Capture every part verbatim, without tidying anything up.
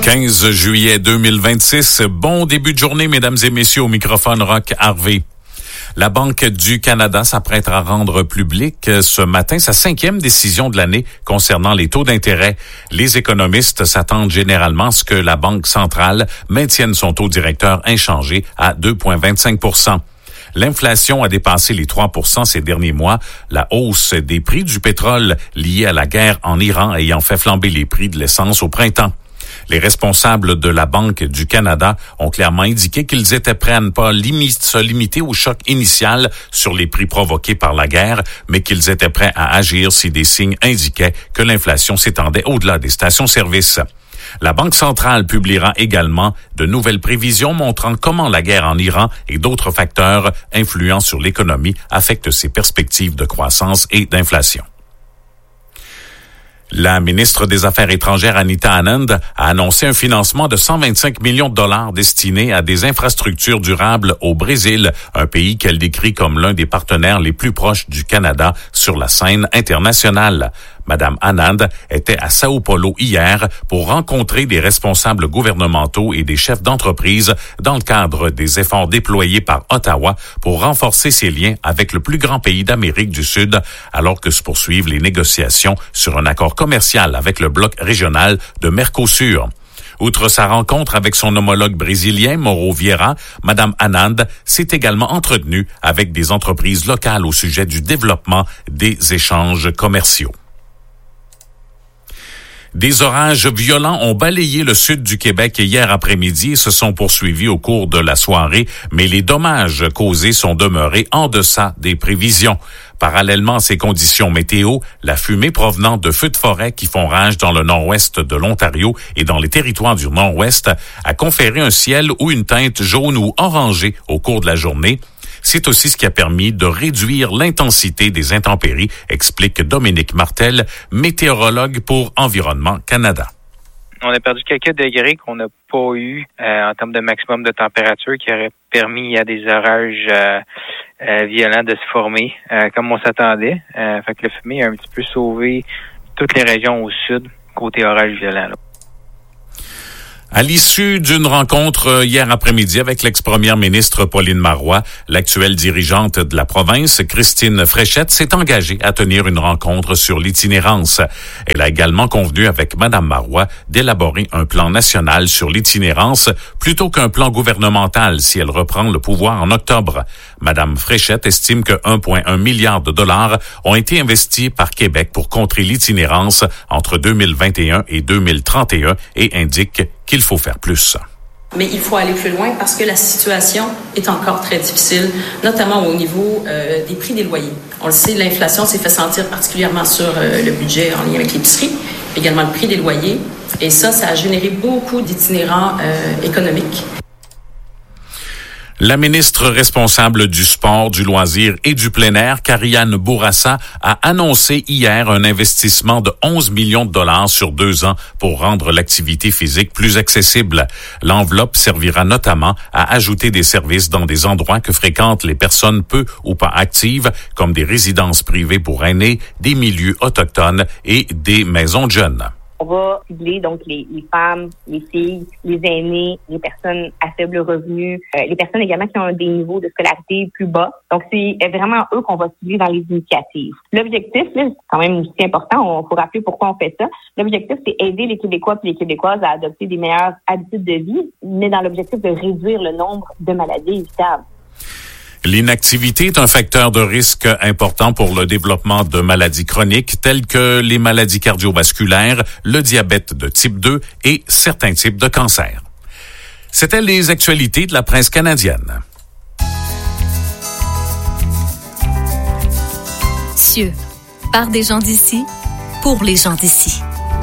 quinze juillet deux mille vingt-six. Bon début de journée, mesdames et messieurs, au microphone Roch Harvey. La Banque du Canada s'apprête à rendre publique ce matin sa cinquième décision de l'année concernant les taux d'intérêt. Les économistes s'attendent généralement à ce que la Banque centrale maintienne son taux directeur inchangé à deux virgule vingt-cinq pour cent. L'inflation a dépassé les trois pour cent ces derniers mois, la hausse des prix du pétrole liée à la guerre en Iran ayant fait flamber les prix de l'essence au printemps. Les responsables de la Banque du Canada ont clairement indiqué qu'ils étaient prêts à ne pas limite, se limiter au choc initial sur les prix provoqués par la guerre, mais qu'ils étaient prêts à agir si des signes indiquaient que l'inflation s'étendait au-delà des stations-service. La Banque centrale publiera également de nouvelles prévisions montrant comment la guerre en Iran et d'autres facteurs influents sur l'économie affectent ses perspectives de croissance et d'inflation. La ministre des Affaires étrangères, Anita Anand, a annoncé un financement de cent vingt-cinq millions de dollars destiné à des infrastructures durables au Brésil, un pays qu'elle décrit comme l'un des partenaires les plus proches du Canada sur la scène internationale. Madame Anand était à Sao Paulo hier pour rencontrer des responsables gouvernementaux et des chefs d'entreprise dans le cadre des efforts déployés par Ottawa pour renforcer ses liens avec le plus grand pays d'Amérique du Sud, alors que se poursuivent les négociations sur un accord commercial avec le bloc régional de Mercosur. Outre sa rencontre avec son homologue brésilien, Mauro Vieira, Madame Anand s'est également entretenue avec des entreprises locales au sujet du développement des échanges commerciaux. Des orages violents ont balayé le sud du Québec hier après-midi et se sont poursuivis au cours de la soirée, mais les dommages causés sont demeurés en deçà des prévisions. Parallèlement à ces conditions météo, la fumée provenant de feux de forêt qui font rage dans le nord-ouest de l'Ontario et dans les territoires du nord-ouest a conféré un ciel ou une teinte jaune ou orangée au cours de la journée. C'est aussi ce qui a permis de réduire l'intensité des intempéries, explique Dominique Martel, météorologue pour Environnement Canada. On a perdu quelques degrés qu'on n'a pas eu euh, en termes de maximum de température qui aurait permis à des orages euh, euh, violents de se former euh, comme on s'attendait. Euh, fait que le fumée a un petit peu sauvé toutes les régions au sud côté orage violent. Là. À l'issue d'une rencontre hier après-midi avec l'ex-première ministre Pauline Marois, l'actuelle dirigeante de la province, Christine Fréchette, s'est engagée à tenir une rencontre sur l'itinérance. Elle a également convenu avec Mme Marois d'élaborer un plan national sur l'itinérance plutôt qu'un plan gouvernemental si elle reprend le pouvoir en octobre. Mme Fréchette estime que un virgule un milliard de dollars ont été investis par Québec pour contrer l'itinérance entre deux mille vingt et un et deux mille trente et un et indique qu'il faut faire plus. Mais il faut aller plus loin parce que la situation est encore très difficile, notamment au niveau euh, des prix des loyers. On le sait, l'inflation s'est fait sentir particulièrement sur euh, le budget en lien avec l'épicerie, également le prix des loyers. Et ça, ça a généré beaucoup d'itinérants euh, économiques. La ministre responsable du sport, du loisir et du plein air, Karianne Bourassa, a annoncé hier un investissement de onze millions de dollars sur deux ans pour rendre l'activité physique plus accessible. L'enveloppe servira notamment à ajouter des services dans des endroits que fréquentent les personnes peu ou pas actives, comme des résidences privées pour aînés, des milieux autochtones et des maisons de jeunes. On va cibler donc les, les femmes, les filles, les aînés, les personnes à faible revenu, euh, les personnes également qui ont des niveaux de scolarité plus bas. Donc, c'est vraiment eux qu'on va cibler dans les initiatives. L'objectif, là, c'est quand même aussi important, on faut rappeler pourquoi on fait ça. L'objectif, c'est aider les Québécois et les Québécoises à adopter des meilleures habitudes de vie, mais dans l'objectif de réduire le nombre de maladies évitables. L'inactivité est un facteur de risque important pour le développement de maladies chroniques telles que les maladies cardiovasculaires, le diabète de type deux et certains types de cancers. C'étaient les actualités de la presse canadienne. Cieux, par des gens d'ici, pour les gens d'ici.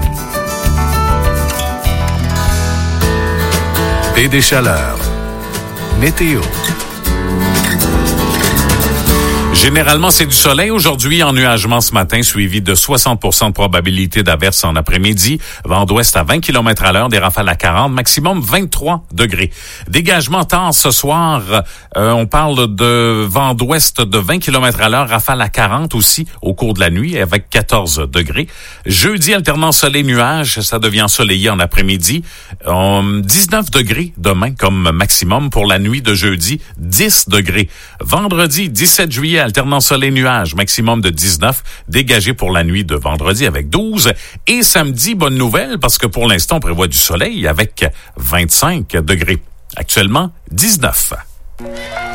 Et des chaleurs. Météo. Généralement, c'est du soleil. Aujourd'hui, ennuagement ce matin, suivi de soixante pour cent de probabilité d'averse en après-midi. Vent d'ouest à vingt kilomètres à l'heure, des rafales à quarante, maximum vingt-trois degrés. Dégagement tard ce soir, euh, on parle de vent d'ouest de vingt kilomètres à l'heure, rafales à quarante aussi au cours de la nuit avec quatorze degrés. Jeudi, alternant soleil-nuage, ça devient ensoleillé en après-midi. Euh, dix-neuf degrés demain comme maximum pour la nuit de jeudi, dix degrés. Vendredi, dix-sept juillet, alternant soleil-nuage, maximum de dix-neuf, dégagé pour la nuit de vendredi avec douze. Et samedi, bonne nouvelle, parce que pour l'instant, on prévoit du soleil avec vingt-cinq degrés. Actuellement, dix-neuf.